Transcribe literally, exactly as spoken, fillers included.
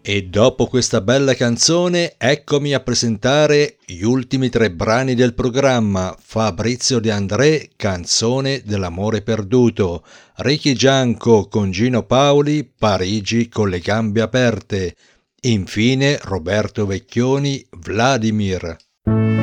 E dopo questa bella canzone, eccomi a presentare gli ultimi tre brani del programma. Fabrizio De André, Canzone dell'amore perduto. Ricky Gianco con Gino Paoli, Parigi con le gambe aperte. Infine Roberto Vecchioni, Vladimir.